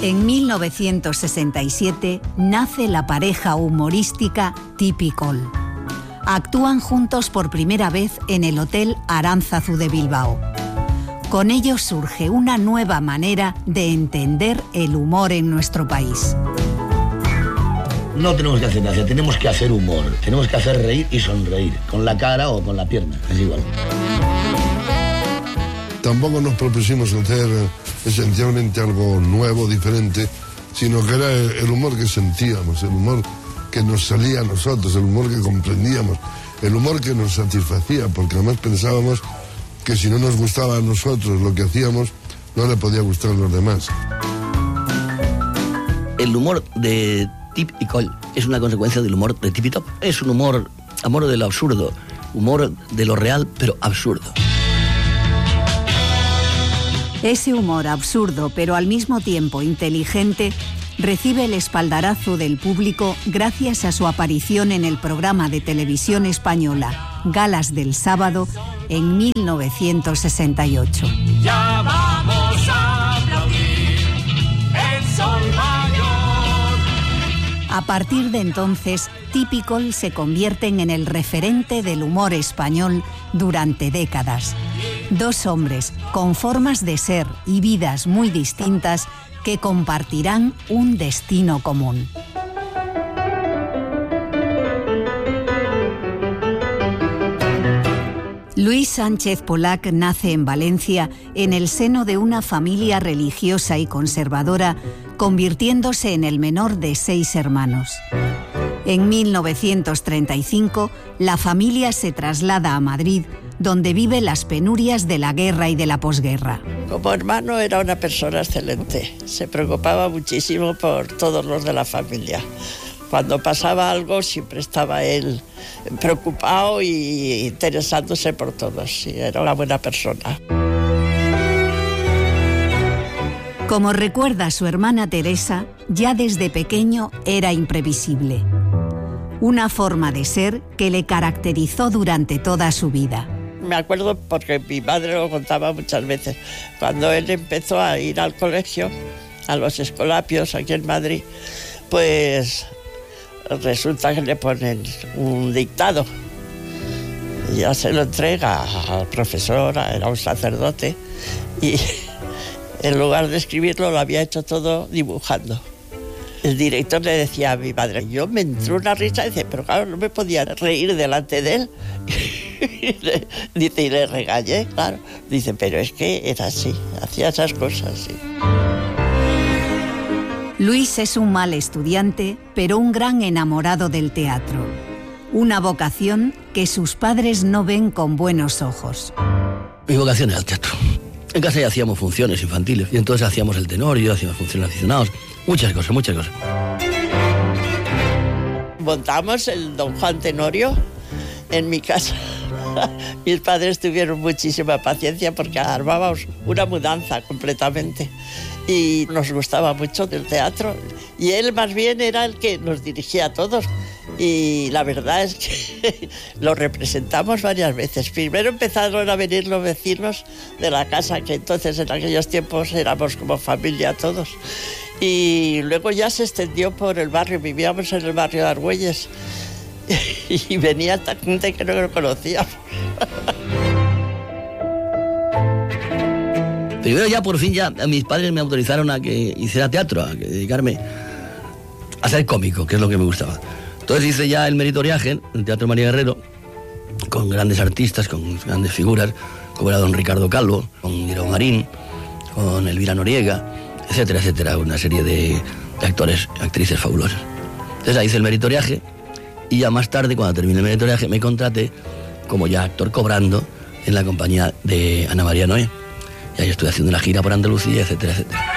En 1967 nace la pareja humorística Tipicol. Actúan juntos por primera vez en el Hotel Aránzazu de Bilbao. Con ello surge una nueva manera de entender el humor en nuestro país. No tenemos que hacer gracia, tenemos que hacer humor. Tenemos que hacer reír y sonreír, con la cara o con la pierna, es igual. Tampoco nos propusimos hacer esencialmente algo nuevo, diferente, sino que era el humor que sentíamos, el humor que nos salía a nosotros, el humor que comprendíamos, el humor que nos satisfacía, porque además pensábamos que si no nos gustaba a nosotros lo que hacíamos, no le podía gustar a los demás. El humor de Tipicol es una consecuencia del humor de Tipitop. Es un humor de lo absurdo, humor de lo real, pero absurdo. Ese humor absurdo, pero al mismo tiempo inteligente, recibe el espaldarazo del público gracias a su aparición en el programa de televisión española Galas del Sábado en 1968. Ya vamos a aplaudir el sol mayor. A partir de entonces, Tipicol se convierten en el referente del humor español durante décadas. Dos hombres con formas de ser y vidas muy distintas que compartirán un destino común. Luis Sánchez Polac nace en Valencia en el seno de una familia religiosa y conservadora, convirtiéndose en el menor de 6 hermanos. En 1935, la familia se traslada a Madrid, donde vive las penurias de la guerra y de la posguerra. Como hermano era una persona excelente, se preocupaba muchísimo por todos los de la familia. Cuando pasaba algo siempre estaba él preocupado y interesándose por todos, y era una buena persona. Como recuerda su hermana Teresa, ya desde pequeño era imprevisible. Una forma de ser que le caracterizó durante toda su vida. Me acuerdo porque mi madre lo contaba muchas veces. Cuando él empezó a ir al colegio, a los Escolapios aquí en Madrid, pues resulta que le ponen un dictado. Y ya se lo entrega al profesor, era un sacerdote, y en lugar de escribirlo lo había hecho todo dibujando. El director le decía a mi madre, yo me entró una risa, dice, pero claro, no me podía reír delante de él. Dice, y le regañé, claro. Dice, pero es que era así, hacía esas cosas, sí. Luis es un mal estudiante, pero un gran enamorado del teatro. Una vocación que sus padres no ven con buenos ojos. Mi vocación era el teatro. En casa ya hacíamos funciones infantiles, y entonces hacíamos el Tenorio, hacíamos funciones aficionados, muchas cosas. Montamos el Don Juan Tenorio en mi casa. Mis padres tuvieron muchísima paciencia porque armábamos una mudanza completamente y nos gustaba mucho del teatro, y él más bien era el que nos dirigía a todos, y la verdad es que lo representamos varias veces. Primero empezaron a venir los vecinos de la casa, que entonces en aquellos tiempos éramos como familia todos, y luego ya se extendió por el barrio. Vivíamos en el barrio de Argüelles y venía esta gente que no lo conocíamos. Primero ya por fin mis padres me autorizaron a que hiciera teatro, a que dedicarme a ser cómico, que es lo que me gustaba. Entonces hice ya el meritoriaje en el Teatro María Guerrero, con grandes artistas, con grandes figuras, como era don Ricardo Calvo, con Guillermo Marín, con Elvira Noriega, etcétera, una serie de actores y actrices fabulosas. Entonces ahí hice el meritoriaje, y ya más tarde, cuando terminé el meritoriaje, me contraté como ya actor cobrando en la compañía de Ana María Noé. Y ahí estuve haciendo una gira por Andalucía, etcétera.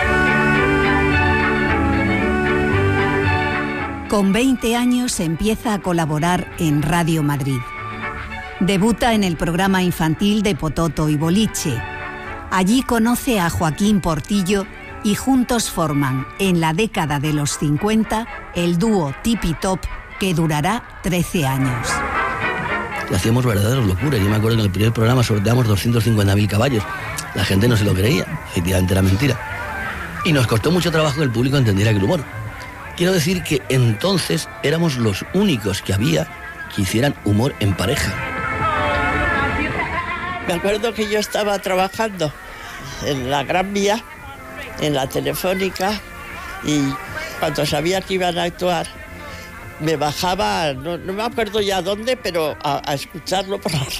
Con 20 años empieza a colaborar en Radio Madrid. Debuta en el programa infantil de Pototo y Boliche. Allí conoce a Joaquín Portillo y juntos forman, en la década de los 50, el dúo Tipitop, que durará 13 años. Hacíamos verdaderas locuras. Yo me acuerdo que en el primer programa sorteamos 250.000 caballos. La gente no se lo creía, efectivamente era mentira. Y nos costó mucho trabajo que el público entendiera aquel humor. Quiero decir que entonces éramos los únicos que había que hicieran humor en pareja. Me acuerdo que yo estaba trabajando en la Gran Vía, en la Telefónica, y cuando sabía que iban a actuar, me bajaba, no me acuerdo ya dónde, pero a escucharlo por la radio.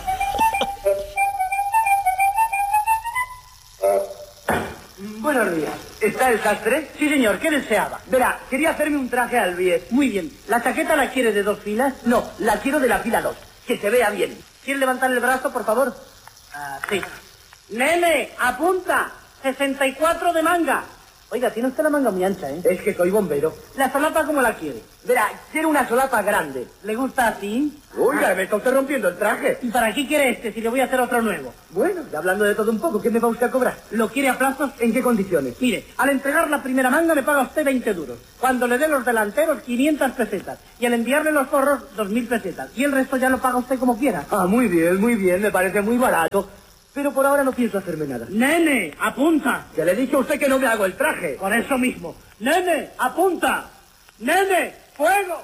Buenos días. ¿Está el sastre? Sí, señor. ¿Qué deseaba? Verá, quería hacerme un traje al bies. Muy bien. ¿La chaqueta la quiere de 2 filas? No, la quiero de la fila 2. Que se vea bien. ¿Quiere levantar el brazo, por favor? Sí. Nene, apunta. 64 de manga. Oiga, tiene usted la manga muy ancha, ¿eh? Es que soy bombero. ¿La solapa cómo la quiere? Verá, quiere una solapa grande. ¿Le gusta así? Oiga, me está usted rompiendo el traje. ¿Y para qué quiere este si le voy a hacer otro nuevo? Bueno, y hablando de todo un poco, ¿qué me va usted a cobrar? ¿Lo quiere a plazos? ¿En qué condiciones? Mire, al entregar la primera manga le paga usted 20 duros. Cuando le dé los delanteros, 500 pesetas. Y al enviarle los forros, 2.000 pesetas. Y el resto ya lo paga usted como quiera. Ah, muy bien, me parece muy barato. Pero por ahora no pienso hacerme nada. ¡Nene, apunta! Ya le he dicho a usted que no me hago el traje. Por eso mismo. ¡Nene, apunta! ¡Nene, fuego!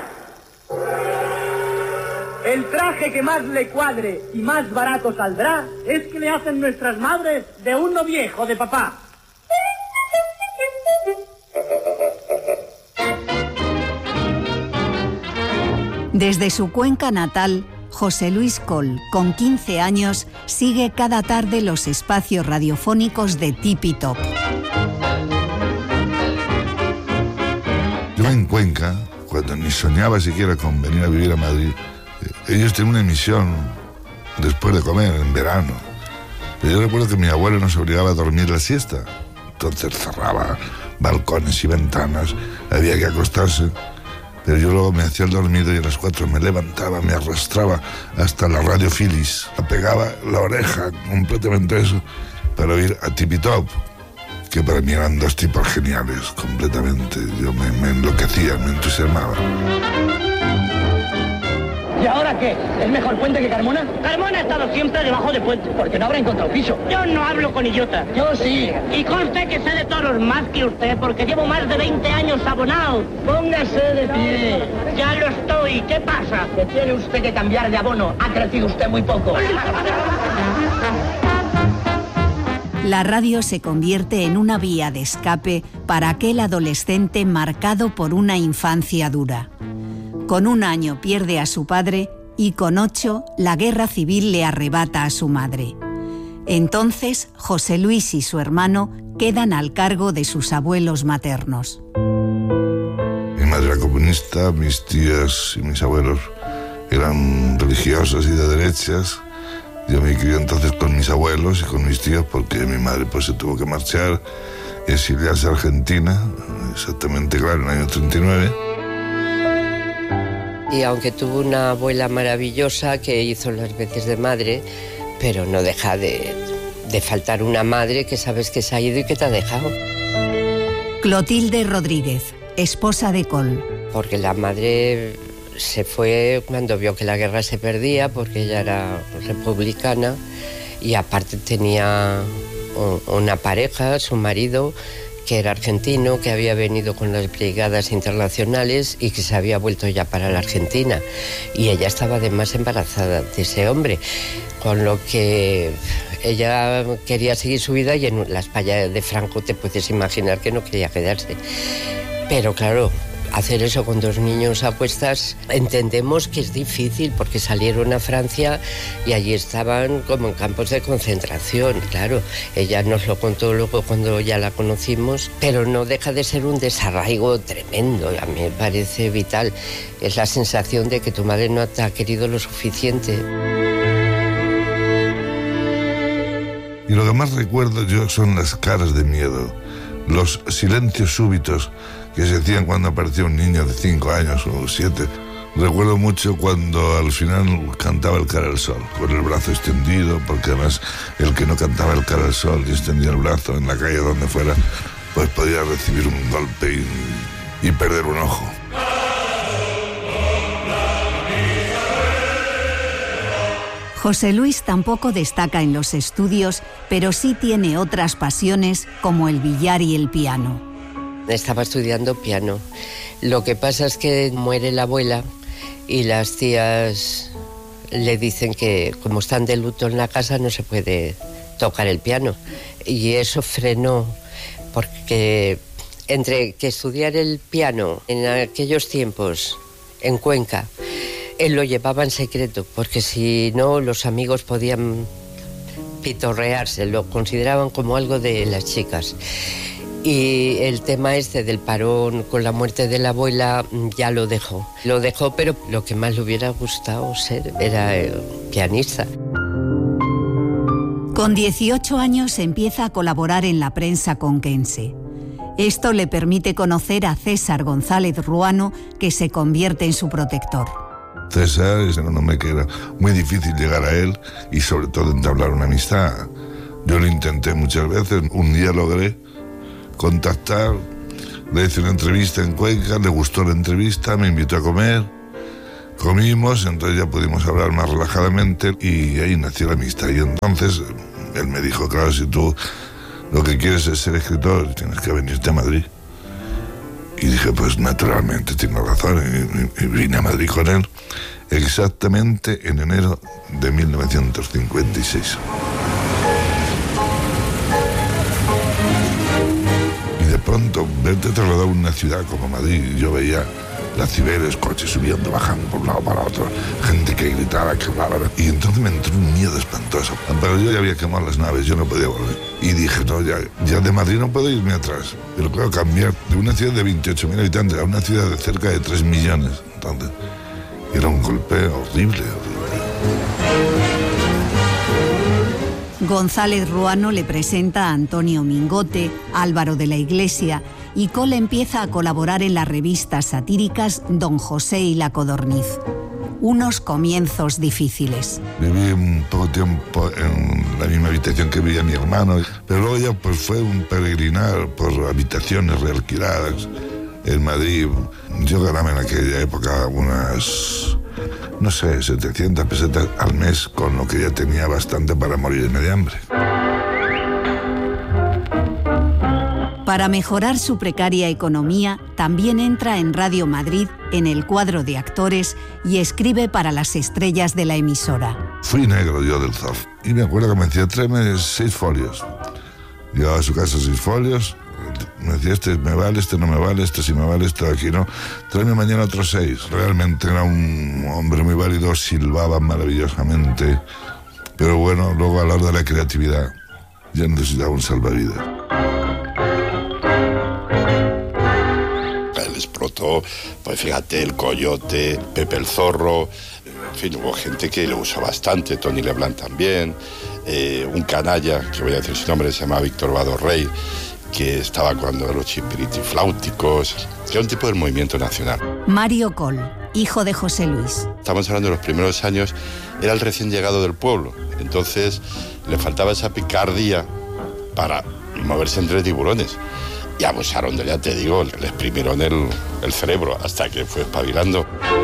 El traje que más le cuadre y más barato saldrá es que le hacen nuestras madres de uno viejo de papá. Desde su Cuenca natal, José Luis Coll, con 15 años, sigue cada tarde los espacios radiofónicos de Tipi Top. Yo en Cuenca, cuando ni soñaba siquiera con venir a vivir a Madrid, ellos tenían una emisión después de comer, en verano. Pero yo recuerdo que mi abuelo nos obligaba a dormir la siesta. Entonces cerraba balcones y ventanas, había que acostarse. Pero yo luego me hacía el dormido y a las 4 me levantaba, me arrastraba hasta la radio Phillies, apegaba la oreja completamente a eso para oír a Tipi Top, que para mí eran 2 tipos geniales, completamente. Yo me enloquecía, me entusiasmaba. ¿Y ahora qué? ¿Es mejor Puente que Carmona? Carmona ha estado siempre debajo de Puente, porque no habrá encontrado piso. Yo no hablo con idiota. Yo sí. Y conste que sé de toros más que usted, porque llevo más de 20 años abonado. Póngase de pie. Ya lo estoy. ¿Qué pasa? Que tiene usted que cambiar de abono. Ha crecido usted muy poco. La radio se convierte en una vía de escape para aquel adolescente marcado por una infancia dura. Con 1 año pierde a su padre y con 8 la guerra civil le arrebata a su madre. Entonces José Luis y su hermano quedan al cargo de sus abuelos maternos. Mi madre era comunista, mis tías y mis abuelos eran religiosos y de derechas. Yo me crié entonces con mis abuelos y con mis tíos porque mi madre pues se tuvo que marchar y exiliarse a Argentina, exactamente claro, en el año 39. Y aunque tuvo una abuela maravillosa que hizo las veces de madre, pero no deja de faltar una madre que sabes que se ha ido y que te ha dejado. Clotilde Rodríguez, esposa de Coll. Porque la madre se fue cuando vio que la guerra se perdía, porque ella era republicana y aparte tenía una pareja, su marido, que era argentino, que había venido con las brigadas internacionales y que se había vuelto ya para la Argentina. Y ella estaba además embarazada de ese hombre, con lo que ella quería seguir su vida y en la España de Franco te puedes imaginar que no quería quedarse. Pero claro, hacer eso con 2 niños a cuestas, entendemos que es difícil porque salieron a Francia y allí estaban como en campos de concentración. Claro, ella nos lo contó luego cuando ya la conocimos, pero no deja de ser un desarraigo tremendo. A mí me parece vital. Es la sensación de que tu madre no te ha querido lo suficiente. Y lo que más recuerdo yo son las caras de miedo, los silencios súbitos que se hacían cuando aparecía un niño de 5 años o 7. Recuerdo mucho cuando al final cantaba el Cara al Sol, con el brazo extendido, porque además el que no cantaba el Cara al Sol y extendía el brazo en la calle donde fuera, pues podía recibir un golpe y perder un ojo. José Luis tampoco destaca en los estudios, pero sí tiene otras pasiones como el billar y el piano. Estaba estudiando piano. Lo que pasa es que muere la abuela y las tías le dicen que como están de luto en la casa no se puede tocar el piano. Y eso frenó, porque entre que estudiar el piano en aquellos tiempos en Cuenca, él lo llevaba en secreto, porque si no los amigos podían pitorrearse, lo consideraban como algo de las chicas. Y el tema este del parón con la muerte de la abuela ya lo dejó. Lo dejó, pero lo que más le hubiera gustado ser era pianista. Con 18 años empieza a colaborar en la prensa conquense. Esto le permite conocer a César González Ruano, que se convierte en su protector. César es un hombre que era muy difícil llegar a él y sobre todo entablar una amistad. Yo lo intenté muchas veces, un día logré contactar, le hice una entrevista en Cuenca, le gustó la entrevista, me invitó a comer, comimos, entonces ya pudimos hablar más relajadamente y ahí nació la amistad. Y entonces él me dijo, claro, si tú lo que quieres es ser escritor, tienes que venirte a Madrid. Y dije, pues naturalmente, tiene razón, y vine a Madrid con él exactamente en enero de 1956. Y de pronto, verte trasladado a una ciudad como Madrid, yo veía las Cibeles, coches subiendo, bajando por un lado para otro, gente que gritaba, que hablaba, y entonces me entró un miedo espantoso. Pero yo ya había quemado las naves, yo no podía volver. Y dije, no, ya de Madrid no puedo irme atrás. Pero claro, cambiar de una ciudad de 28.000 habitantes a una ciudad de cerca de 3 millones. Entonces, era un golpe horrible. González Ruano le presenta a Antonio Mingote, Álvaro de la Iglesia, y Coll empieza a colaborar en las revistas satíricas Don José y La Codorniz. Unos comienzos difíciles. Viví un poco tiempo en la misma habitación que vivía mi hermano, pero luego ya pues fue un peregrinar por habitaciones realquiladas en Madrid. Yo ganaba en aquella época unas, no sé, 700 pesetas al mes, con lo que ya tenía bastante para morirme de hambre. Para mejorar su precaria economía, también entra en Radio Madrid en el cuadro de actores y escribe para las estrellas de la emisora. Fui negro yo del ZOF y me acuerdo que me decía, tráeme 6 folios. Llevaba a su casa 6 folios, me decía, este me vale, este no me vale, este sí me vale, este de aquí no. Tráeme mañana otros 6. Realmente era un hombre muy válido, silbaba maravillosamente, pero bueno, luego a la hora de la creatividad ya necesitaba un salvavidas. Explotó, pues fíjate, el Coyote, Pepe el Zorro, en fin, hubo gente que lo usó bastante, Tony Leblanc también, un canalla, que voy a decir su nombre, se llamaba Víctor Vado Rey, que estaba cuando los chipiritifláuticos, que era un tipo del movimiento nacional. Mario Coll, hijo de José Luis. Estamos hablando de los primeros años, era el recién llegado del pueblo, entonces le faltaba esa picardía para moverse entre tiburones. Y abusaron de él, ya te digo, le exprimieron el cerebro hasta que fue espabilando.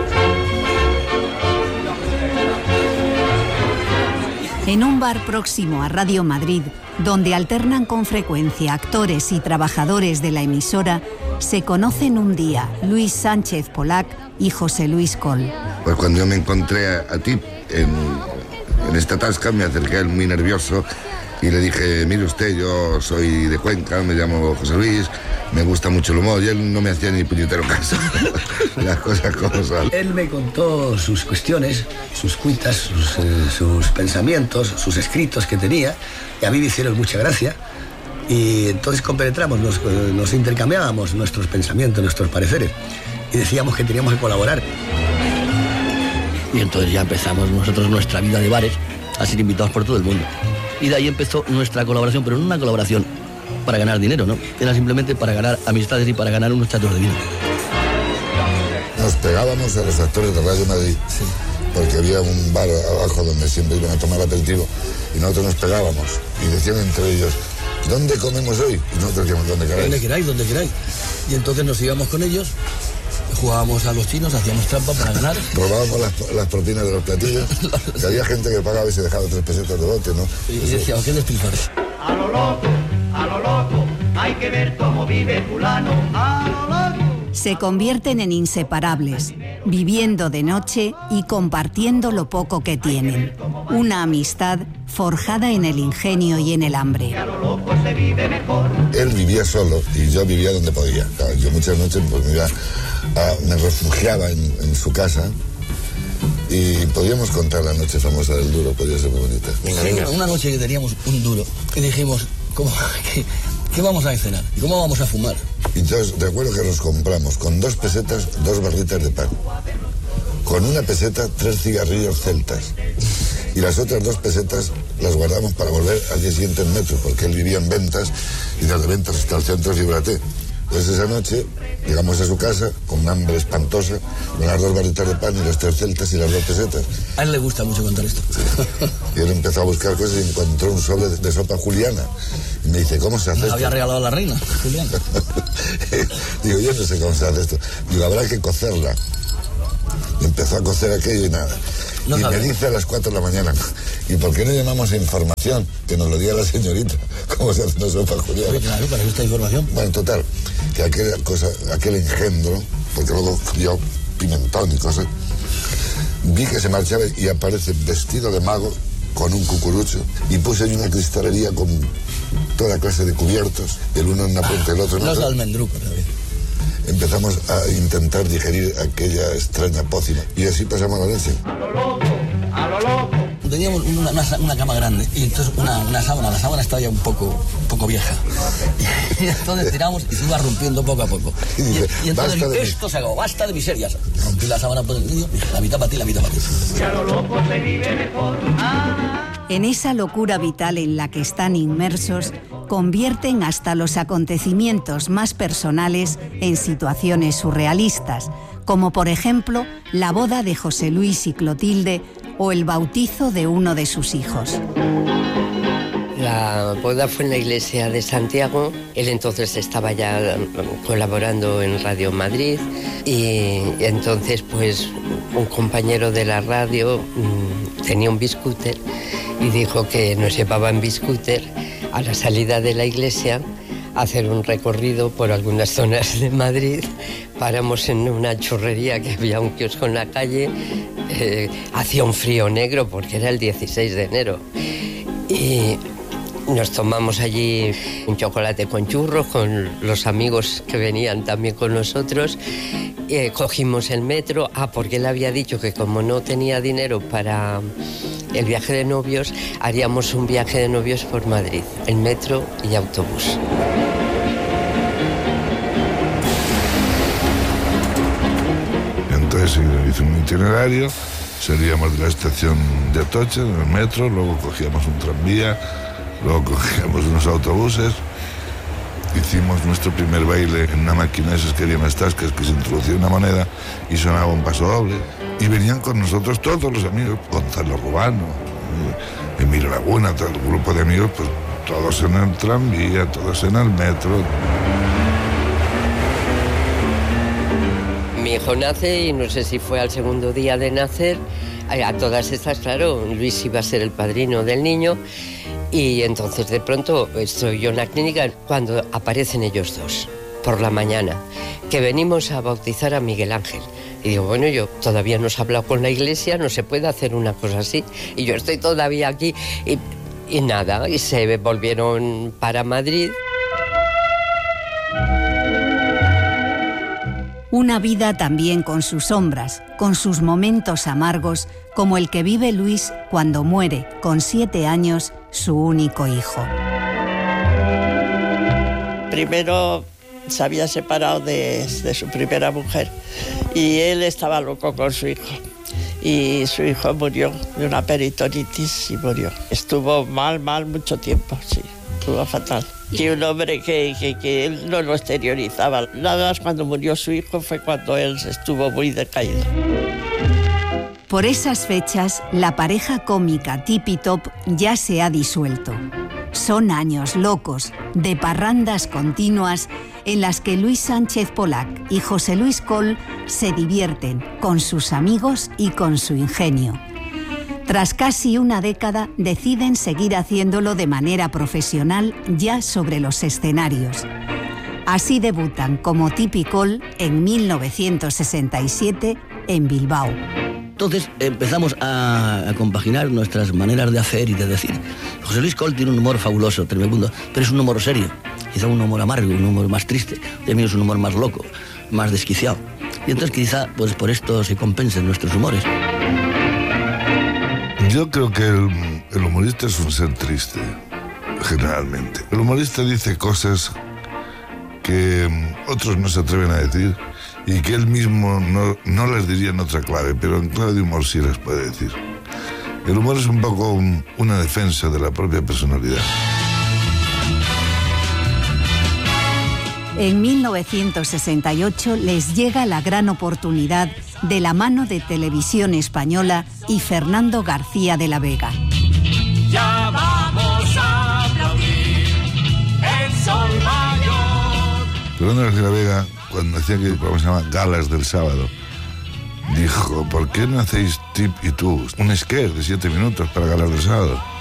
En un bar próximo a Radio Madrid, donde alternan con frecuencia actores y trabajadores de la emisora, se conocen un día Luis Sánchez Polac y José Luis Coll. Pues cuando yo me encontré a ti en esta tasca, me acerqué a él muy nervioso y le dije, mire usted, yo soy de Cuenca, me llamo José Luis, me gusta mucho el humor, y él no me hacía ni puñetero caso. Las cosas como son. Él me contó sus cuestiones, sus cuitas, sus pensamientos, sus escritos que tenía, y a mí me hicieron mucha gracia, y entonces compenetramos, nos intercambiábamos nuestros pensamientos, nuestros pareceres, y decíamos que teníamos que colaborar. Y entonces ya empezamos nosotros nuestra vida de bares, a ser invitados por todo el mundo. Y de ahí empezó nuestra colaboración, pero no una colaboración para ganar dinero, ¿no? Era simplemente para ganar amistades y para ganar unos chatos de vino. Nos pegábamos a los actores de Radio Madrid, sí, porque había un bar abajo donde siempre iban a tomar aperitivo, y nosotros nos pegábamos, y decían entre ellos, ¿dónde comemos hoy? Y nosotros decíamos, ¿dónde queráis? Donde queráis. Y entonces nos íbamos con ellos jugábamos a los chinos, hacíamos trampa para ganar. Robábamos las propinas de los platillos. Que había gente que pagaba y se dejaba 3 pesetas de bote, ¿no? Y decíamos, ¿qué despilfarro? A lo loco, hay que ver cómo vive fulano. A lo loco. Se convierten en inseparables, viviendo de noche y compartiendo lo poco que tienen. Una amistad forjada en el ingenio y en el hambre. Él vivía solo y yo vivía donde podía. Claro, yo muchas noches pues, me refugiaba en su casa y podíamos contar la noche famosa del duro, podía ser muy bonita. Una noche que teníamos un duro y dijimos, ¿qué vamos a cenar? ¿Y cómo vamos a fumar? Y entonces recuerdo que nos compramos con 2 pesetas 2 barritas de pan. Con 1 peseta 3 cigarrillos celtas. Y las otras 2 pesetas las guardamos para volver al día siguiente en metro, porque él vivía en Ventas y desde Ventas hasta el centro es Libraté. Entonces esa noche llegamos a su casa con un hambre espantosa, con las 2 barritas de pan y los 3 celtas y las 2 pesetas. A él le gusta mucho contar esto. Y él empezó a buscar cosas y encontró un sobre de sopa juliana. Y me dice, ¿cómo se hace esto? Había regalado a la reina, Juliana. Digo, yo no sé cómo se hace esto. Digo, habrá que cocerla. Y empezó a cocer aquello y nada. No y sabe. Me dice a las 4 de la mañana, ¿y por qué no llamamos a información? Que nos lo diga la señorita, cómo se hace una sopa juliana. Sí, claro, para esta información. Bueno, total, que aquel engendro, porque luego yo pimentón y cosas, vi que se marchaba y aparece vestido de mago con un cucurucho y puse ahí una cristalería con toda clase de cubiertos, el uno en una punta y el otro en otra. Los de almendruco también. Empezamos a intentar digerir aquella extraña pócima y así pasamos la noche. A lo loco. Teníamos una cama grande y entonces una sábana, la sábana estaba ya un poco vieja. Y entonces tiramos y se iba rompiendo poco a poco. Y entonces esto se acabó, basta de miserias. Rompí la sábana por el medio, dije, la mitad para ti, la mitad para ti. Y a lo loco se vive mejor. En esa locura vital en la que están inmersos, convierten hasta los acontecimientos más personales en situaciones surrealistas, como por ejemplo la boda de José Luis y Clotilde o el bautizo de uno de sus hijos. La boda fue en la iglesia de Santiago. Él entonces estaba ya colaborando en Radio Madrid y entonces pues un compañero de la radio tenía un biscúter y dijo que nos llevaba en biscúter a la salida de la iglesia a hacer un recorrido por algunas zonas de Madrid. Paramos en una churrería que había un kiosco en la calle. Hacía un frío negro porque era el 16 de enero. Y nos tomamos allí un chocolate con churros con los amigos que venían también con nosotros. Cogimos el metro. Porque él había dicho que como no tenía dinero para el viaje de novios, haríamos un viaje de novios por Madrid, en metro y autobús. Entonces hice un itinerario, salíamos de la estación de Atocha, en el metro, luego cogíamos un tranvía, luego cogíamos unos autobuses, hicimos nuestro primer baile en una máquina de esas que había unas tascas que se introducía una moneda y sonaba un paso doble. Y venían con nosotros todos los amigos, Gonzalo Rubano, Emilio Laguna, todo el grupo de amigos, pues todos en el tranvía, todos en el metro. Mi hijo nace y no sé si fue al segundo día de nacer. A todas estas, claro, Luis iba a ser el padrino del niño y entonces de pronto estoy yo en la clínica cuando aparecen ellos dos por la mañana, que venimos a bautizar a Miguel Ángel. Y digo, bueno, yo todavía no he hablado con la iglesia, no se puede hacer una cosa así. Y yo estoy todavía aquí y nada, y se volvieron para Madrid. Una vida también con sus sombras, con sus momentos amargos, como el que vive Luis cuando muere, con 7 años, su único hijo. Primero se había separado de su primera mujer y él estaba loco con su hijo. Y su hijo murió de una peritonitis y murió. Estuvo mal mucho tiempo, sí, estuvo fatal. Y un hombre que él no lo exteriorizaba. Nada más cuando murió su hijo fue cuando él estuvo muy decaído. Por esas fechas, la pareja cómica Tipi Top ya se ha disuelto. Son años locos, de parrandas continuas, en las que Luis Sánchez Pollack y José Luis Coll se divierten con sus amigos y con su ingenio. Tras casi una década, deciden seguir haciéndolo de manera profesional ya sobre los escenarios. Así debutan como Tip y Coll en 1967 en Bilbao. Entonces empezamos a compaginar nuestras maneras de hacer y de decir. José Luis Coll tiene un humor fabuloso, tremendo, pero es un humor serio, quizá un humor amargo, un humor más triste. El mío es un humor más loco, más desquiciado. Y entonces quizá pues por esto se compensen nuestros humores. Yo creo que el humorista es un ser triste, generalmente. El humorista dice cosas que otros no se atreven a decir y que él mismo no les diría en otra clave, pero en clave de humor sí les puede decir. El humor es un poco una defensa de la propia personalidad. En 1968 les llega la gran oportunidad de la mano de Televisión Española y Fernando García de la Vega. Ya vamos a aplaudir el sol mayor. Fernando García de la Vega, cuando hacía que el programa se llama Galas del Sábado, dijo, ¿por qué no hacéis Tip y tú? Un sketch de 7 minutos para Galas del Sábado.